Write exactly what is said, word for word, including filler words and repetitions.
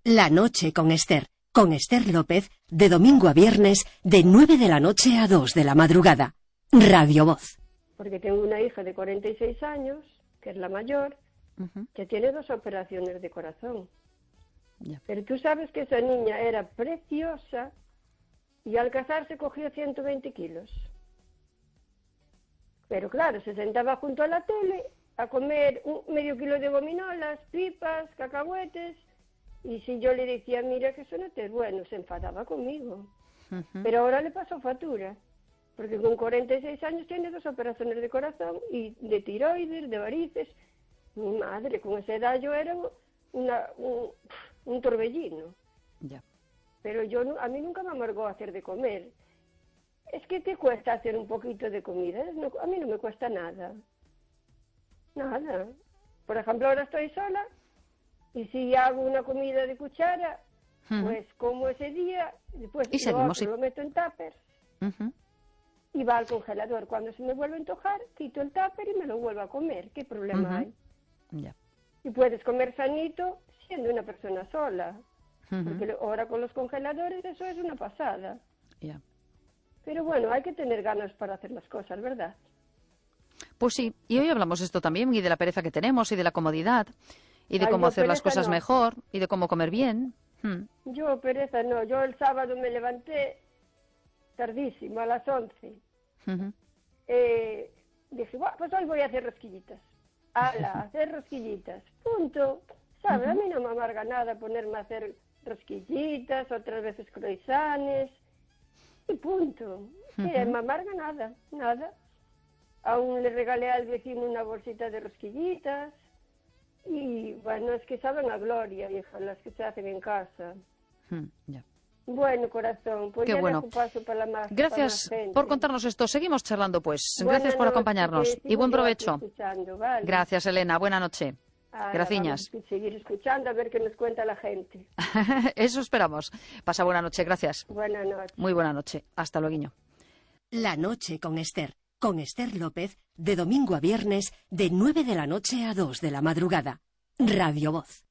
La noche con Esther, con Esther López, de domingo a viernes, de nueve de la noche a dos de la madrugada. Radio Voz. Porque tengo una hija de cuarenta y seis años, que es la mayor, uh-huh. que tiene dos operaciones de corazón. Yeah. Pero tú sabes que esa niña era preciosa y al casarse cogió ciento veinte kilos. Pero claro, se sentaba junto a la tele a comer un medio kilo de gominolas, pipas, cacahuetes. Y si yo le decía, mira que eso no te es bueno, se enfadaba conmigo. Uh-huh. Pero ahora le pasó factura, porque con cuarenta y seis años tiene dos operaciones de corazón y de tiroides, de varices. Mi madre, con esa edad yo era una, un, un torbellino. Yeah. Pero yo a mí nunca me amargó hacer de comer. Es que te cuesta hacer un poquito de comida. No, a mí no me cuesta nada. Nada. Por ejemplo, ahora estoy sola. Y si hago una comida de cuchara, uh-huh. pues como ese día, después y lo, seguimos, otro, lo meto en tupper uh-huh. y va al congelador. Cuando se me vuelve a antojar, quito el tupper y me lo vuelvo a comer. ¿Qué problema uh-huh. hay? Yeah. Y puedes comer sanito siendo una persona sola. Uh-huh. Porque ahora con los congeladores eso es una pasada. Yeah. Pero bueno, hay que tener ganas para hacer las cosas, ¿verdad? Pues sí, y hoy hablamos esto también, y de la pereza que tenemos, y de la comodidad. Y de Ay, cómo hacer las pereza cosas no. mejor, y de cómo comer bien. Hmm. Yo pereza no, yo el sábado me levanté tardísimo, a las once. Uh-huh. Eh, dije, bueno, pues hoy voy a hacer rosquillitas. Ala, hacer rosquillitas, punto. ¿Sabes? Uh-huh. A mí no me amarga nada ponerme a hacer rosquillitas, otras veces croissants, y punto. Sí, uh-huh. me amarga nada, nada. Aún le regalé al vecino una bolsita de rosquillitas. Y bueno, es que saben a gloria, hija, las que se hacen en casa. Hmm, yeah. Bueno, corazón, pues Qué ya bueno. dejo paso para la más. Gracias para por contarnos esto. Seguimos charlando, pues. Buenas Gracias por noches, acompañarnos. Y buen provecho. ¿Vale? Gracias, Elena. Buena noche. Gracias. Vamos a seguir escuchando a ver qué nos cuenta la gente. Eso esperamos. Pasa buena noche. Gracias. Buenas noches. Muy buena noche. Hasta luego. La noche con Esther. Con Esther López, de domingo a viernes, de nueve de la noche a dos de la madrugada. Radio Voz.